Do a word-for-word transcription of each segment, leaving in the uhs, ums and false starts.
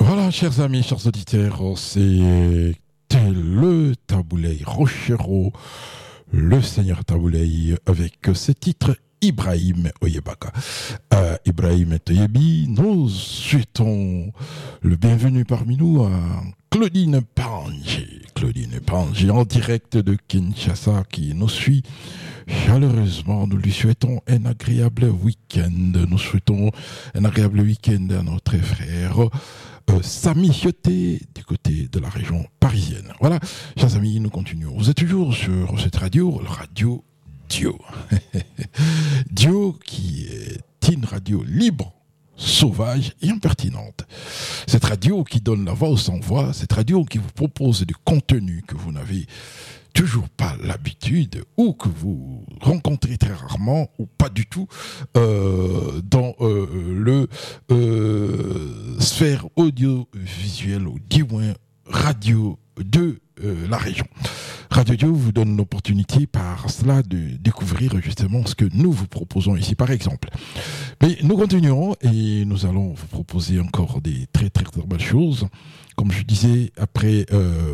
Voilà, chers amis, chers auditeurs, c'était le Taboulay Rochero, le Seigneur Taboulay, avec ce titre Ibrahim Oyebaka. Euh, Ibrahim Toyebi, nous souhaitons le bienvenu parmi nous à Claudine Panji. Claudine Panji, en direct de Kinshasa, qui nous suit chaleureusement. Nous lui souhaitons un agréable week-end. Nous souhaitons un agréable week-end à notre frère euh, Sami Hioté, du côté de la région parisienne. Voilà, chers amis, nous continuons. Vous êtes toujours sur cette radio, la radio Dio. Dio qui est une radio libre, sauvage et impertinente. Cette radio qui donne la voix aux sans-voix, cette radio qui vous propose du contenu que vous n'avez toujours pas l'habitude ou que vous rencontrez très rarement ou pas du tout euh, dans euh, le euh, sphère audiovisuelle ou du moins radio de euh, la région. Radio Dio vous donne l'opportunité par cela de découvrir justement ce que nous vous proposons ici par exemple. Mais nous continuons et nous allons vous proposer encore des très très très belles choses. Comme je disais, après euh,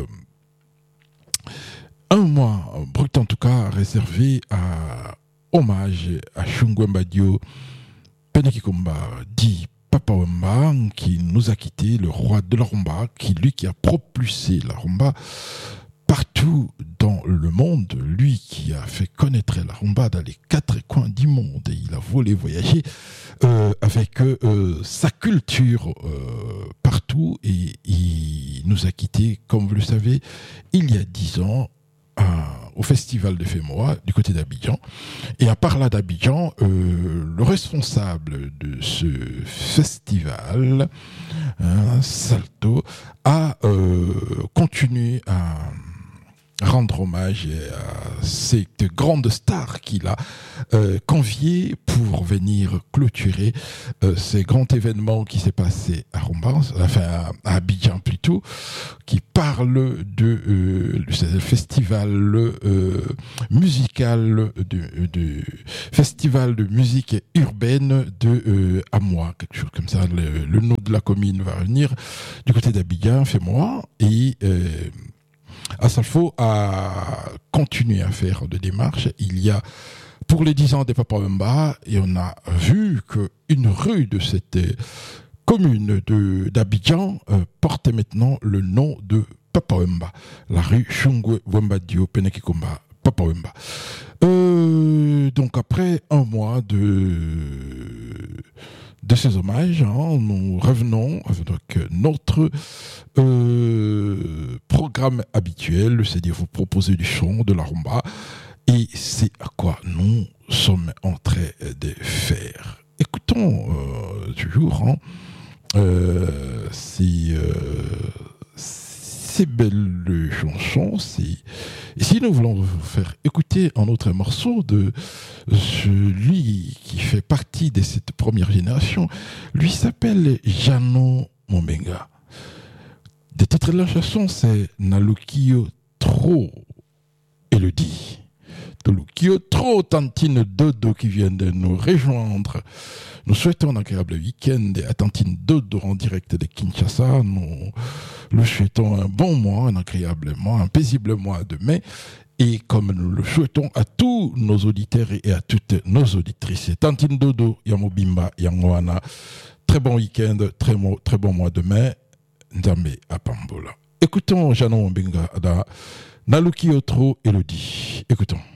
un mois brut en tout cas réservé à hommage à Shungwemba Dio Penekikomba dit Papa Wemba, qui nous a quitté, le roi de la rumba, qui lui qui a propulsé la rumba partout dans le monde, lui qui a fait connaître la rumba dans les quatre coins du monde, et il a volé voyager euh, avec euh, sa culture euh, partout, et il nous a quitté, comme vous le savez, il y a dix ans, à, au festival de Fémois du côté d'Abidjan. Et à part là d'Abidjan, euh, le responsable de ce festival, hein, Salto, a euh, continué à rendre hommage à cette grande star qu'il a euh, convié pour venir clôturer euh, ces grands événements qui s'est passé à Rumba, enfin à, à Abidjan plutôt, qui parle de euh, le festival euh, musical de, de festival de musique urbaine de euh, Amois, quelque chose comme ça. Le, le nom de la commune va venir du côté d'Abidjan, Fémois, et euh, Asalfo a continué à faire des démarches. Il y a, pour les dix ans des Papa Wemba, et on a vu qu'une rue de cette commune de, d'Abidjan euh, portait maintenant le nom de Papa Wemba, la rue Shungwe Wemba Dio Penekikomba Papa Wemba. Euh, donc après un mois de de ces hommages, hein, nous revenons avec notre euh, programme habituel, c'est-à-dire vous proposer du son, de la rumba, et c'est à quoi nous sommes en train de faire. Écoutons euh, toujours hein, euh, ces, euh, ces belles chansons. Ces... Et si nous voulons vous faire écouter un autre morceau de celui qui fait partie de cette première génération, lui s'appelle Jano Mombenga. Le titre de la chanson, c'est Nalukio Tro Elodie. Nalukio Tro Tantine Dodo qui vient de nous rejoindre. Nous souhaitons un agréable week-end à Tantine Dodo en direct de Kinshasa. Nous le souhaitons un bon mois, un agréable mois, un paisible mois de mai. Et comme nous le souhaitons à tous nos auditeurs et à toutes nos auditrices. Tantine Dodo, Yamobimba, Yangoana. Très bon week-end, très, mo- très bon mois de mai. Ndambe à Pambola. Écoutons Jano Mbenga da Naluki Otro Elodie. Écoutons.